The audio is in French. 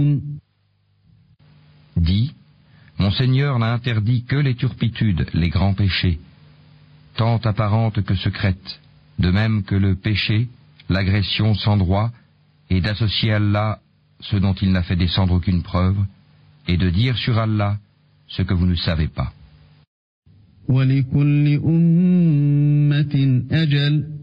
Dis, mon Seigneur n'a interdit que les turpitudes, les grands péchés, tant apparentes que secrètes, de même que le péché, l'agression sans droit, et d'associer Allah ce dont il n'a fait descendre aucune preuve, et de dire sur Allah ce que vous ne savez pas. وَلِكُلِّ أُمَّةٍ أَجَلٌ